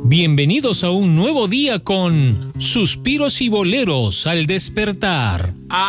Bienvenidos a un nuevo día con Suspiros y Boleros al despertar.